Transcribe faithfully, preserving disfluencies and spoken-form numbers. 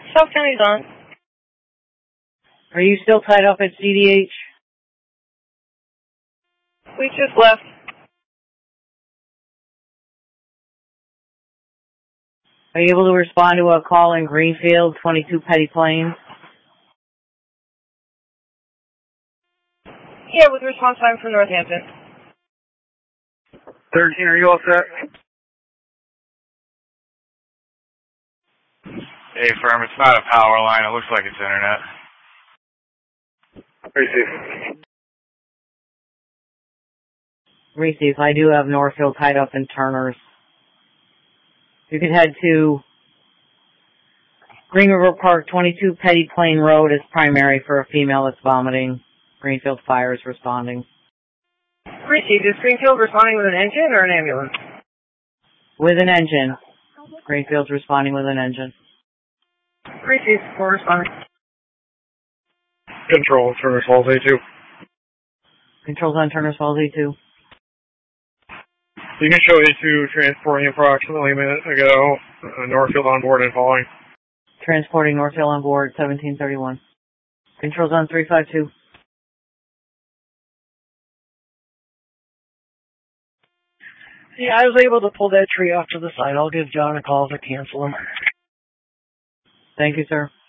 South County's on. Are you still tied up at C D H? We just left. Are you able to respond to a call in Greenfield, twenty-two Petty Plains? Yeah, with response time from Northampton. thirteen, are you all set? Hey, firm, it's not a power line. It looks like it's internet. Receive. Receive. I do have Northfield tied up in Turner's. You can head to Green River Park, twenty-two Petty Plain Road is primary for a female that's vomiting. Greenfield Fire is responding. Receive. Is Greenfield responding with an engine or an ambulance? With an engine. Greenfield's responding with an engine. Receive. We're responding. Control, Turner's Falls A two. Controls on Turner's Falls A two. You can show A two transporting approximately a minute ago. Uh, Northfield on board and following. Transporting Northfield on board, seventeen thirty-one. Controls on three five two. Yeah, I was able to pull that tree off to the side. I'll give John a call to cancel him. Thank you, sir.